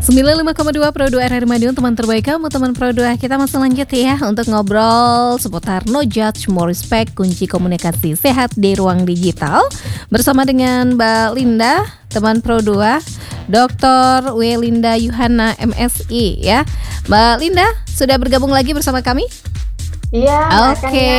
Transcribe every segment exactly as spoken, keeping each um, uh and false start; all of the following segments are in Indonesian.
sembilan puluh lima koma dua Pro dua R R Madiun, teman terbaik kamu, teman Pro dua. Kita masih lanjut ya untuk ngobrol seputar No Judge, More Respect, kunci komunikasi sehat di ruang digital. Bersama dengan Mbak Linda, teman Pro dua, doktor Welinda Yuhana M Si ya. Mbak Linda sudah bergabung lagi bersama kami? Iya. Oke,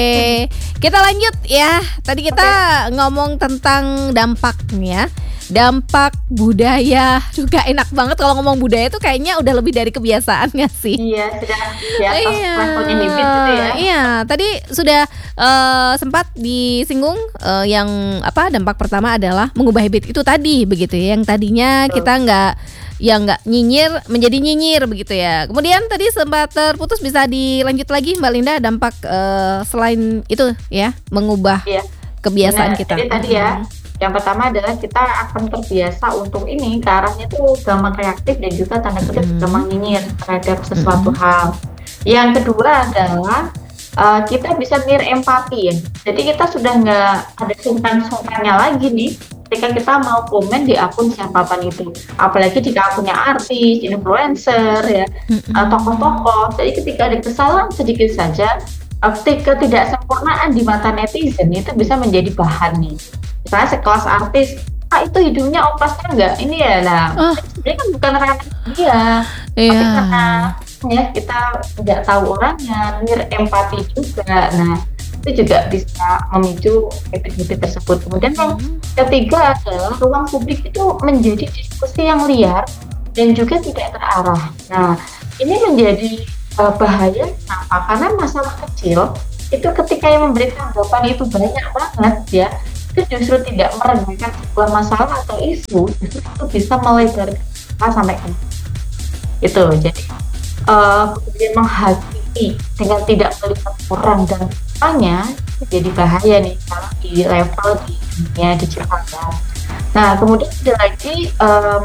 kita lanjut ya. Tadi kita okay. ngomong tentang dampaknya. Dampak budaya. Duh, gak enak banget kalau ngomong budaya tuh kayaknya udah lebih dari kebiasaan gak sih? Iya, sudah di atas iya, levelnya habit gitu ya. Iya, tadi sudah uh, sempat disinggung uh, yang apa dampak pertama adalah mengubah habit itu tadi begitu ya. Yang tadinya Betul. kita nggak yang nggak nyinyir menjadi nyinyir begitu ya. Kemudian tadi sempat terputus, bisa dilanjut lagi Mbak Linda dampak uh, selain itu ya, mengubah iya. kebiasaan Benar, kita. Jadi tadi ya. Yang pertama adalah kita akan terbiasa untuk ini ke arahnya tuh gampang reaktif dan juga tanda kutip mm. gampang nyinyir terhadap sesuatu mm. hal. Yang kedua adalah uh, kita bisa mir empati ya. Jadi kita sudah nggak ada sungkan-sungkannya lagi nih ketika kita mau komen di akun siapapun itu. Apalagi jika akunnya artis, influencer ya, mm. uh, tokoh-tokoh. Jadi ketika ada kesalahan sedikit saja, uh, ketidaksempurnaan di mata netizen itu bisa menjadi bahan nih. Misalnya sekelas artis, ah itu hidungnya opasnya enggak, ini ya lah, oh. sebenarnya kan bukan ranah dia, yeah. tapi karena ya kita nggak tahu orangnya, mir empati juga, nah itu juga bisa memicu habit-habit tersebut. Kemudian yang ketiga adalah ruang publik itu menjadi diskusi yang liar dan juga tidak terarah. Nah ini menjadi uh, bahaya, kenapa? Karena masalah kecil itu ketika yang memberi tanggapan itu banyak banget ya, itu justru tidak meremehkan sebuah masalah atau isu, justru itu bisa melebar sampai ke itu. Jadi uh, kemudian menghakimi dengan tidak melihat orang dan tanya jadi bahaya nih kalau di level di dunia digital. Nah kemudian ada lagi um,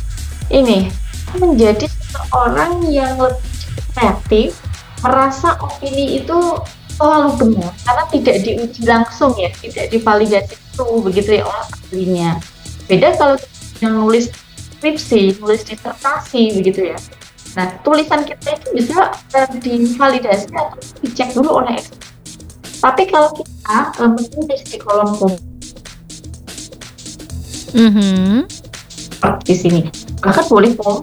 ini menjadi seorang yang lebih kreatif, merasa opini itu selalu benar karena tidak diuji langsung ya, tidak divalidasi itu begitu ya oleh ahlinya. Beda kalau kita nulis skripsi, nulis disertasi begitu ya. Nah tulisan kita itu bisa uh, divalidasi atau dicek dulu oleh expert. Tapi kalau kita uh, menulis di kolom komentar mm-hmm. di sini, bahkan boleh kok.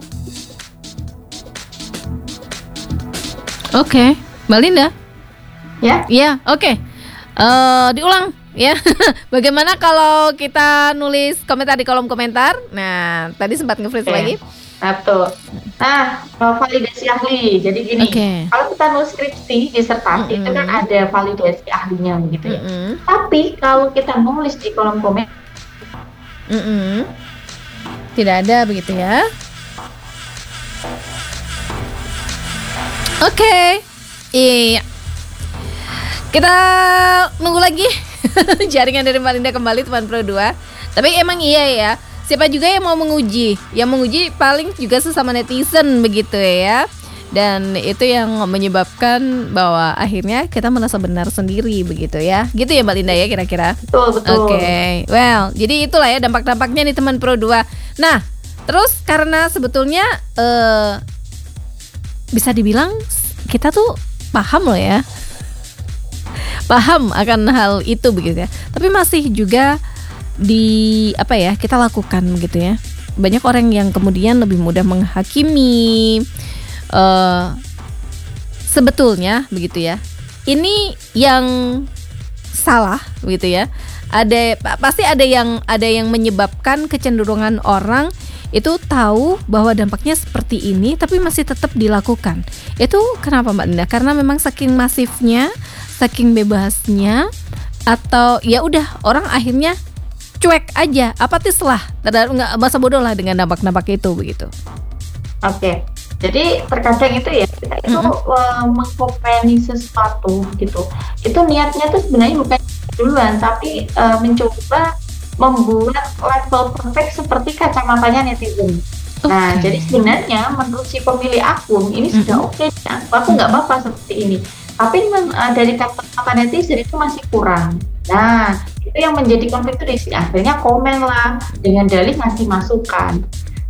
Oke, okay. Mbak Linda. Ya, ya, oke. Okay. Uh, diulang ya. Bagaimana kalau kita nulis komentar di kolom komentar? Nah, tadi sempat nge-freeze okay. lagi. Satu. Nah, validasi ahli. Jadi gini, okay. kalau kita nulis skripsi, disertasi mm-hmm. itu kan ada validasi ahlinya gitu ya. Mm-hmm. Tapi kalau kita nulis di kolom komentar, mm-hmm. tidak ada begitu ya. Oke. Okay. Iya. Kita nunggu lagi jaringan dari Mbak Linda kembali, teman Pro dua. Tapi emang iya ya, siapa juga yang mau menguji? Yang menguji paling juga sesama netizen begitu ya. Dan itu yang menyebabkan bahwa akhirnya kita merasa benar sendiri begitu ya. Gitu ya Mbak Linda ya kira-kira? Betul, betul. Oke, okay. Well, jadi itulah ya dampak-dampaknya nih teman Pro dua. Nah, terus karena sebetulnya uh, bisa dibilang kita tuh paham loh ya, paham akan hal itu begitu ya, tapi masih juga di apa ya kita lakukan begitu ya. Banyak orang yang kemudian lebih mudah menghakimi. Uh, sebetulnya begitu ya, ini yang salah begitu ya. Ada pasti ada yang ada yang menyebabkan kecenderungan orang itu tahu bahwa dampaknya seperti ini tapi masih tetap dilakukan. Itu kenapa Mbak Linda? Karena memang saking masifnya, saking bebasnya, atau ya udah orang akhirnya cuek aja, apatis lah, nggak masa bodoh lah dengan dampak-dampak itu begitu. Oke, okay. Jadi terkadang itu ya kita itu mm-hmm. uh, mengkomeni sesuatu gitu. Itu niatnya tuh sebenarnya bukan duluan, tapi uh, mencoba membuat level perfect seperti kacamatanya netizen. Okay. Nah, jadi sebenarnya menurut si pemilik akun ini mm-hmm. sudah oke, okay, ya. Aku nggak apa-apa seperti ini. Tapi uh, dari kata-kata netizen itu masih kurang. Nah, itu yang menjadi konflik itu di sini. Akhirnya komen lah dengan dalih ngasih masukan.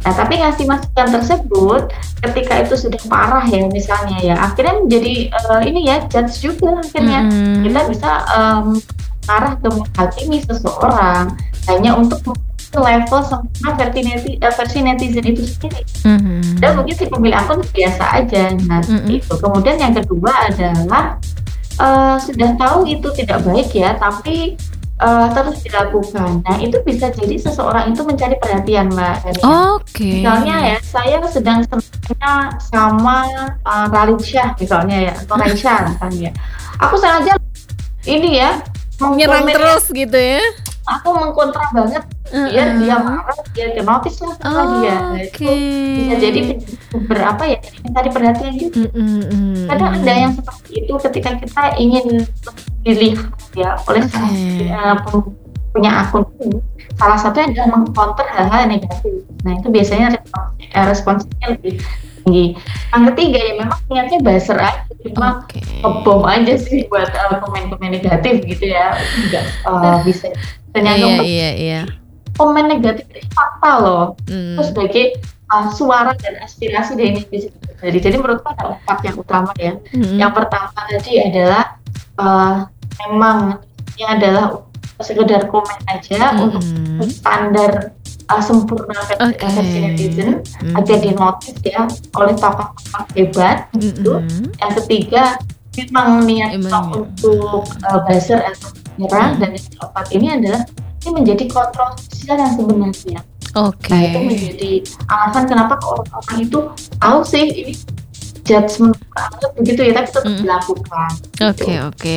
Nah, tapi ngasih masukan tersebut ketika itu sudah parah ya misalnya ya, akhirnya menjadi uh, ini ya judge juga akhirnya. Mm-mm. Kita bisa um, arah ke menghakimi seseorang hanya untuk level sama versi, neti, uh, versi netizen itu sendiri. Mm-hmm. Dan mungkin si pemilik akun biasa aja. Nah, Mm-mm. itu. Kemudian yang kedua adalah uh, sudah tahu itu tidak baik ya, tapi uh, terus dilakukan. Nah, itu bisa jadi seseorang itu mencari perhatian, Mbak. Oke. Okay. Misalnya ya, saya sedang senangnya sama uh, Raline Shah misalnya ya, atau Raisya misalnya. Aku sengaja ini ya, nyerang terus gitu ya. Aku mengkontra banget biar uh-uh. dia marah, biar dia notice lah sama oh, dia. Nah, okay. Itu bisa jadi berapa ya, mencari perhatian juga. Mm-mm. Kadang ada yang seperti itu ketika kita ingin dilihat ya oleh okay. uh, punya akun ini. Salah satunya adalah mengcounter hal-hal negatif. Nah, itu biasanya responsnya lebih tinggi. Yang ketiga ya memang niatnya buzzer aja, memang okay. ngebom aja sih buat uh, komen-komen negatif gitu ya. Enggak uh, bisa ternyata iya, iya, iya. komen negatif itu fakta loh. Mm. Terus sebagai uh, suara dan aspirasi dari netizen. Jadi, jadi menurutku ada empat yang utama ya. Mm. Yang pertama tadi adalah uh, memang yang adalah sekedar komen aja mm. untuk standar uh, sempurna versi okay. netizen mm. agar dinotis ya oleh tokoh-tokoh hebat mm-hmm. gitu. Yang ketiga memang niat untuk uh, buzzer atau menyerang mm. dan yang keempat ini adalah ini menjadi kontroversial yang sebenarnya. Oke. Okay. Nah, itu menjadi alasan kenapa orang-orang itu tahu sih ini judgement banget begitu ya, tapi tetap mm. dilakukan. Oke gitu. Oke. Okay, okay.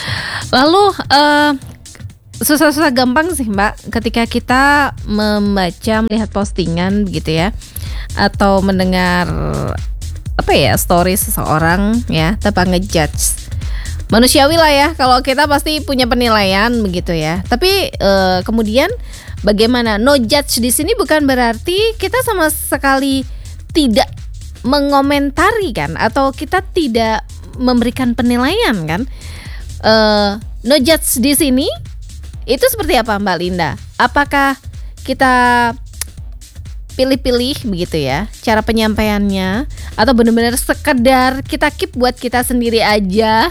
Lalu uh, susah-susah gampang sih Mbak ketika kita membaca, melihat postingan gitu ya, atau mendengar apa ya story seseorang ya tanpa ngejudge. Manusiawi lah ya, kalau kita pasti punya penilaian begitu ya. Tapi uh, kemudian bagaimana? No judge di sini bukan berarti kita sama sekali tidak mengomentari kan, atau kita tidak memberikan penilaian kan? Uh, no judge di sini itu seperti apa Mbak Linda? Apakah kita pilih-pilih begitu ya cara penyampaiannya, atau benar-benar sekedar kita keep buat kita sendiri aja,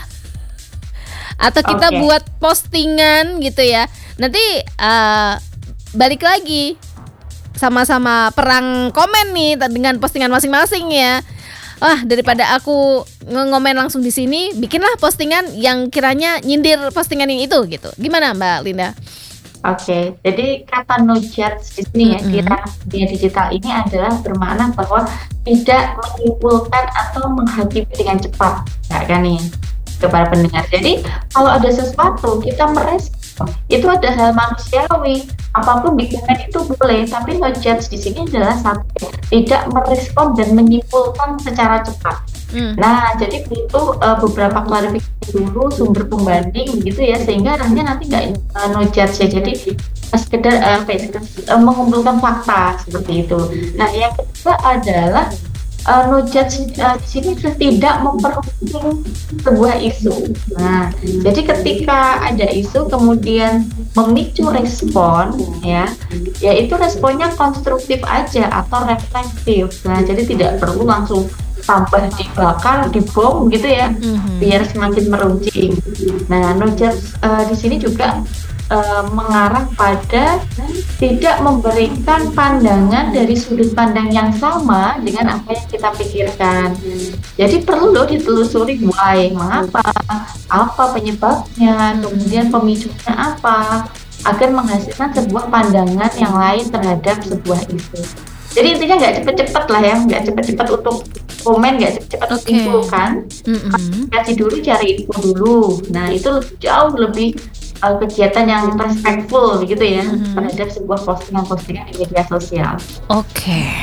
atau kita okay. buat postingan gitu ya, nanti uh, balik lagi sama-sama perang komen nih dengan postingan masing-masing ya. Wah, daripada aku ngomen langsung di sini, bikinlah postingan yang kiranya nyindir postingan yang itu gitu. Gimana Mbak Linda? Oke, okay. Jadi kata no judge di sini mm-hmm. ya di ranah dunia digital ini adalah bermakna bahwa tidak menyimpulkan atau menghakimi dengan cepat, nggak kan nih kepada pendengar. Jadi kalau ada sesuatu kita merespon, itu ada hal manusiawi. Apapun di komen itu boleh, tapi no judge di sini adalah satu, tidak merespon dan menyimpulkan secara cepat. Hmm. Nah, jadi butuh uh, beberapa klarifikasi dulu, sumber pembanding begitu ya, sehingga arahnya nanti nggak uh, no judge ya. Jadi uh, sekedar uh, uh, mengumpulkan fakta seperti itu. Nah, yang kedua adalah Uh, no judge uh, di sini tidak memperhatikan sebuah isu. Nah, jadi ketika ada isu kemudian memicu respon, ya, ya itu responnya konstruktif aja atau reflektif. Nah, jadi tidak perlu langsung tambah dibakar, dibom gitu ya, mm-hmm. biar semakin meruncing. Nah, no judge uh, di sini juga Uh, mengarah pada tidak memberikan pandangan dari sudut pandang yang sama dengan apa yang kita pikirkan. Jadi perlu loh ditelusuri why, mengapa, apa penyebabnya, kemudian pemicunya apa, agar menghasilkan sebuah pandangan yang lain terhadap sebuah isu. Jadi intinya nggak cepet-cepet lah ya, nggak cepet-cepet untuk komen, nggak cepet-cepet okay. simpulkan, mm-hmm. kasih dulu, cari info dulu. Nah itu jauh lebih Uh, kegiatan yang respectful gitu ya mm-hmm. terhadap sebuah postingan-postingan di media sosial. Oke. Okay.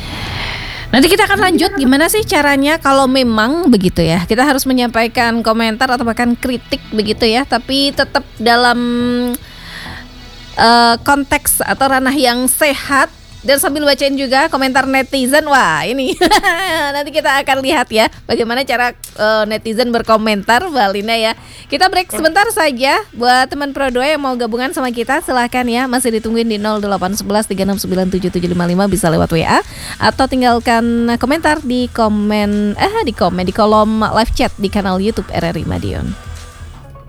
Nanti kita akan lanjut gimana sih caranya kalau memang begitu ya. Kita harus menyampaikan komentar atau bahkan kritik begitu ya, tapi tetap dalam uh, konteks atau ranah yang sehat Dan sambil bacain juga komentar netizen. Wah ini nanti kita akan lihat ya bagaimana cara uh, netizen berkomentar, Mbak Linda ya. Kita break sebentar saja. Buat teman Pro dua yang mau gabungan sama kita silahkan ya. Masih ditungguin di nol delapan satu satu tiga enam sembilan tujuh tujuh lima lima, bisa lewat W A atau tinggalkan komentar di komen eh di komen di kolom live chat di kanal YouTube R R I Madiun.